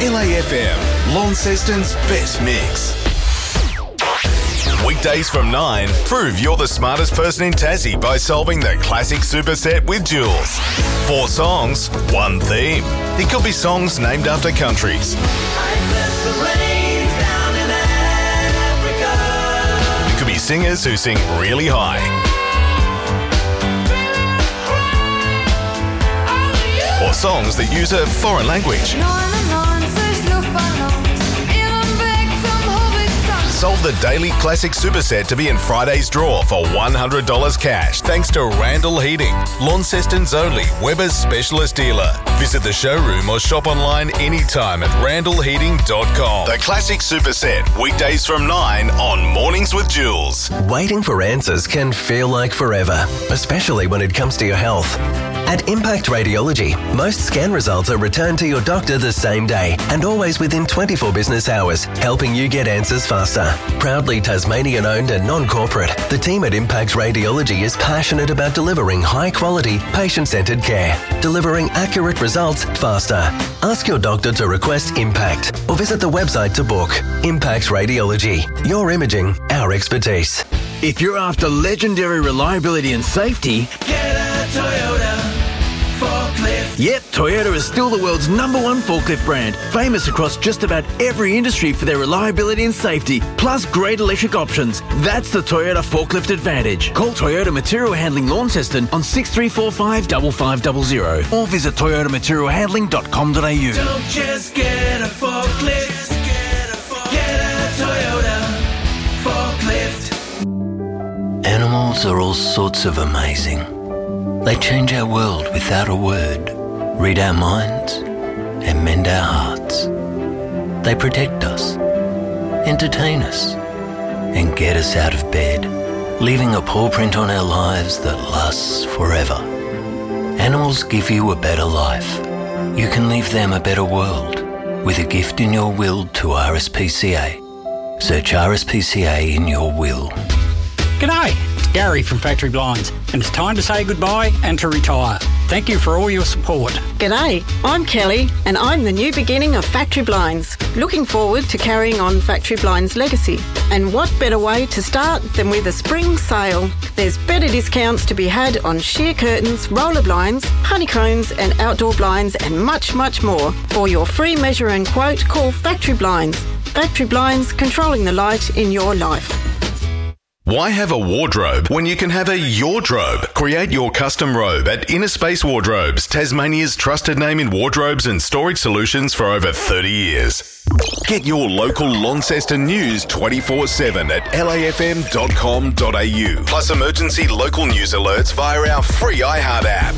LAFM, Launceston's best mix. Weekdays from 9, prove you're the smartest person in Tassie by solving the classic superset with Jules. 4 songs, 1 theme. It could be songs named after countries. It could be singers who sing really high. Or songs that use a foreign language. Solve the daily classic superset to be in Friday's draw for $100 cash thanks to Randall Heating, Launceston's only Weber's specialist dealer. Visit the showroom or shop online anytime at randallheating.com. The classic superset, weekdays from 9 on Mornings with Jules. Waiting for answers can feel like forever, especially when it comes to your health. At Impact Radiology, most scan results are returned to your doctor the same day and always within 24 business hours, helping you get answers faster. Proudly Tasmanian-owned and non-corporate, the team at Impact Radiology is passionate about delivering high-quality, patient-centred care, delivering accurate results faster. Ask your doctor to request Impact or visit the website to book. Impact Radiology, your imaging, our expertise. If you're after legendary reliability and safety, get a Toyota forklift. Yep, Toyota is still the world's #1 forklift brand, famous across just about every industry for their reliability and safety, plus great electric options. That's the Toyota Forklift Advantage. Call Toyota Material Handling Launceston on 6345 5500 or visit toyotamaterialhandling.com.au. Don't just get a forklift, get a Toyota forklift. Animals are all sorts of amazing. They change our world without a word, read our minds, and mend our hearts. They protect us, entertain us, and get us out of bed, leaving a paw print on our lives that lasts forever. Animals give you a better life. You can leave them a better world with a gift in your will to RSPCA. Search RSPCA in your will. G'day, it's Gary from Factory Blinds, and it's time to say goodbye and to retire. Thank you for all your support. G'day, I'm Kelly, and I'm the new beginning of Factory Blinds. Looking forward to carrying on Factory Blinds' legacy. And what better way to start than with a spring sale? There's better discounts to be had on sheer curtains, roller blinds, honeycombs and outdoor blinds and much, much more. For your free measure and quote, call Factory Blinds. Factory Blinds, controlling the light in your life. Why have a wardrobe when you can have a Yordrobe? Create your custom robe at Inner Space Wardrobes, Tasmania's trusted name in wardrobes and storage solutions for over 30 years. Get your local Launceston news 24/7 at lafm.com.au. Plus emergency local news alerts via our free iHeart app.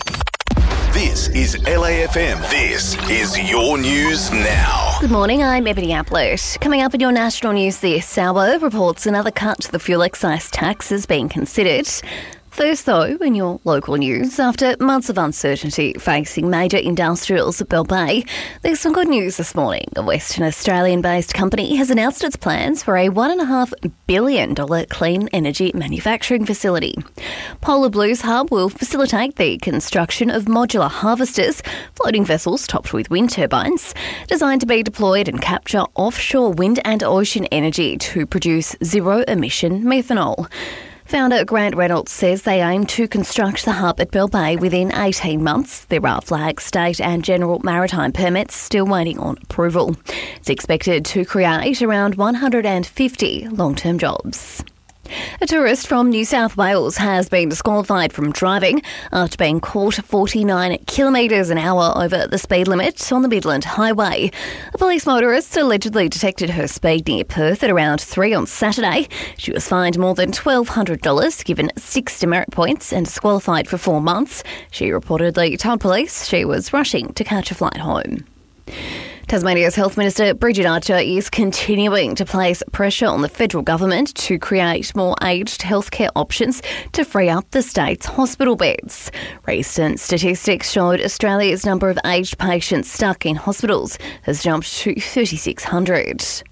This is LAFM. This is your news now. Good morning, I'm Ebony Ablett. Coming up in your national news this hour, reports another cut to the fuel excise tax is being considered. First, though, in your local news, after months of uncertainty facing major industrials at Bell Bay, there's some good news this morning. A Western Australian-based company has announced its plans for a $1.5 billion clean energy manufacturing facility. Polar Blues Hub will facilitate the construction of modular harvesters, floating vessels topped with wind turbines, designed to be deployed and capture offshore wind and ocean energy to produce zero-emission methanol. Founder Grant Reynolds says they aim to construct the hub at Bell Bay within 18 months. There are flag, state and general maritime permits still waiting on approval. It's expected to create around 150 long-term jobs. A tourist from New South Wales has been disqualified from driving after being caught 49 kilometres an hour over the speed limit on the Midland Highway. A police motorist allegedly detected her speed near Perth at around 3 on Saturday. She was fined more than $1,200, given 6 demerit points and disqualified for 4 months. She reportedly told police she was rushing to catch a flight home. Tasmania's Health Minister Bridget Archer is continuing to place pressure on the federal government to create more aged healthcare options to free up the state's hospital beds. Recent statistics showed Australia's number of aged patients stuck in hospitals has jumped to 3,600.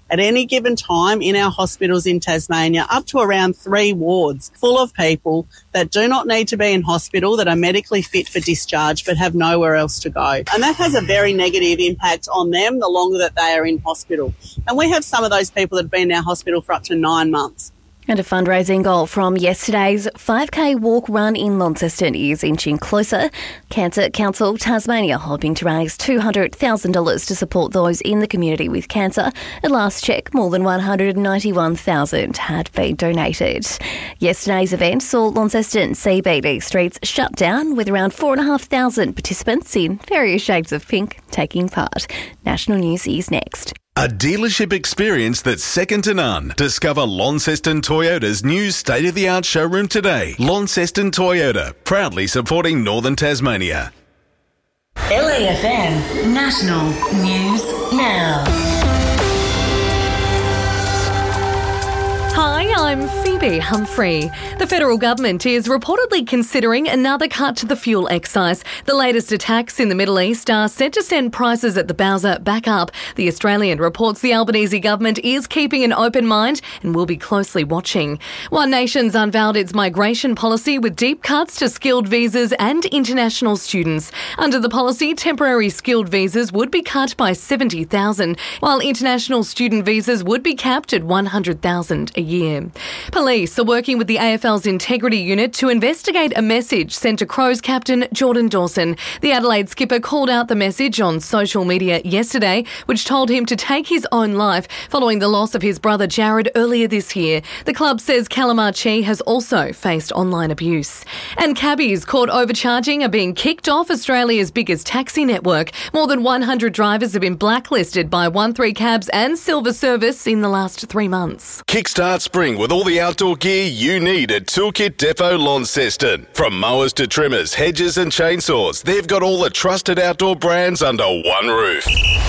at any given time in our hospitals in Tasmania, up to around 3 wards full of people that do not need to be in hospital, that are medically fit for discharge but have nowhere else to go. And that has a very negative impact on them the longer that they are in hospital. And we have some of those people that have been in our hospital for up to 9 months. And a fundraising goal from yesterday's 5K walk run in Launceston is inching closer. Cancer Council Tasmania hoping to raise $200,000 to support those in the community with cancer. At last check, more than $191,000 had been donated. Yesterday's event saw Launceston CBD streets shut down with around 4,500 participants in various shades of pink taking part. National News is next. A dealership experience that's second to none. Discover Launceston Toyota's new state-of-the-art showroom today. Launceston Toyota, proudly supporting Northern Tasmania. LAFM National News Now. Hi, I'm Phoebe Humphrey. The federal government is reportedly considering another cut to the fuel excise. The latest attacks in the Middle East are set to send prices at the Bowser back up. The Australian reports the Albanese government is keeping an open mind and will be closely watching. One Nation's unveiled its migration policy with deep cuts to skilled visas and international students. Under the policy, temporary skilled visas would be cut by 70,000, while international student visas would be capped at 100,000 a year. Police are working with the AFL's Integrity Unit to investigate a message sent to Crows captain Jordan Dawson. The Adelaide skipper called out the message on social media yesterday, which told him to take his own life following the loss of his brother Jared earlier this year. The club says Calamarchi has also faced online abuse. And cabbies caught overcharging are being kicked off Australia's biggest taxi network. More than 100 drivers have been blacklisted by 13 Cabs and Silver Service in the last 3 months. Kickstart spring with all the outdoor gear you need at Toolkit Depot Launceston. From mowers to trimmers, hedges and chainsaws, they've got all the trusted outdoor brands under one roof.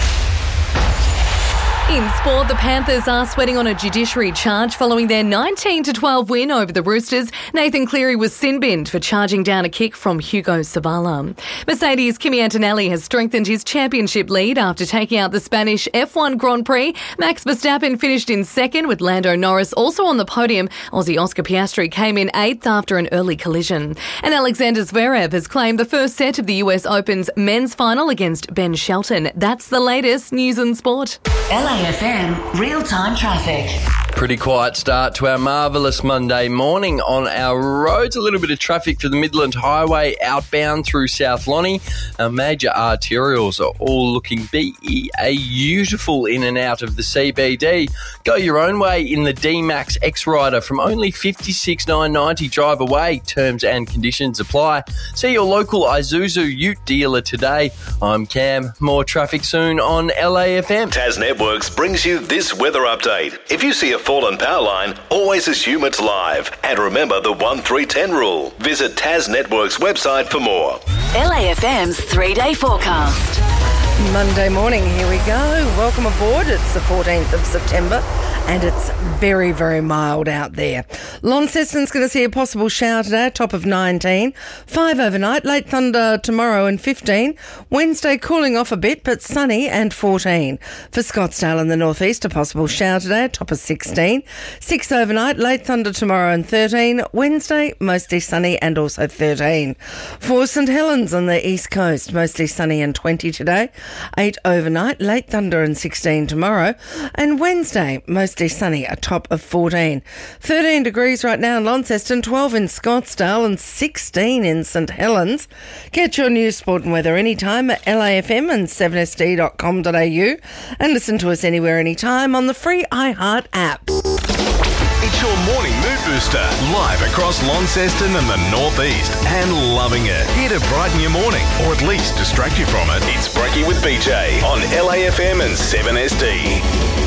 In sport, the Panthers are sweating on a judiciary charge following their 19-12 win over the Roosters. Nathan Cleary was sin-binned for charging down a kick from Hugo Savala. Mercedes' Kimi Antonelli has strengthened his championship lead after taking out the Spanish F1 Grand Prix. Max Verstappen finished in second with Lando Norris also on the podium. Aussie Oscar Piastri came in 8th after an early collision. And Alexander Zverev has claimed the first set of the US Open's men's final against Ben Shelton. That's the latest news and sport. LAFM real-time traffic. Pretty quiet start to our marvellous Monday morning on our roads. A little bit of traffic for the Midland Highway outbound through South Lonnie. Our major arterials are all looking beautiful in and out of the CBD. Go your own way in the D-Max X-Rider from only $56,990 drive away. Terms and conditions apply. See your local Isuzu Ute dealer today. I'm Cam. More traffic soon on LAFM. Tas Networks brings you this weather update. If you see a fallen power line, always assume it's live. And remember the 1-3-10 rule. Visit Tas Networks website for more. LAFM's 3-day forecast. Monday morning, here we go. Welcome aboard. It's the 14th of September and it's very, very mild out there. Launceston's going to see a possible shower today, top of 19. 5 overnight, late thunder tomorrow and 15. Wednesday cooling off a bit but sunny and 14. For Scottsdale in the northeast, a possible shower today, top of 16. 6 overnight, late thunder tomorrow and 13. Wednesday, mostly sunny and also 13. For St Helens on the east coast, mostly sunny and 20 today. 8 overnight, late thunder and 16 tomorrow. And Wednesday, mostly sunny, a top of 14. 13 degrees right now in Launceston, 12 in Scottsdale and 16 in St Helens. Get your news, sport and weather anytime at LAFM and 7sd.com.au and listen to us anywhere, anytime on the free iHeart app. It's your morning mood booster, live across Launceston and the northeast, and loving it. Here to brighten your morning, or at least distract you from it. It's Brekkie with BJ on LAFM and 7SD.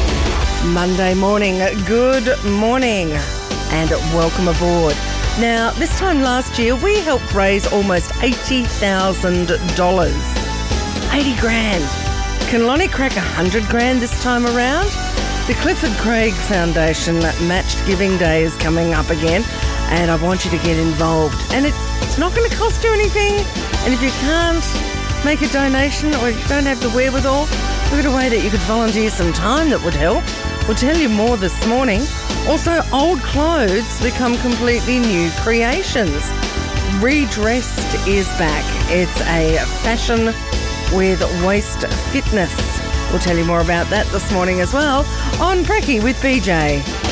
Monday morning, good morning and welcome aboard. Now, this time last year, we helped raise almost $80,000. 80 grand. Can Lonnie crack 100 grand this time around? The Clifford Craig Foundation Matched Giving Day is coming up again, and I want you to get involved. And it's not going to cost you anything. And if you can't make a donation or you don't have the wherewithal, we've got a way that you could volunteer some time that would help. We'll tell you more this morning. Also, old clothes become completely new creations. Redressed is back. It's a fashion with waist fitness. We'll tell you more about that this morning as well on Brekkie with BJ.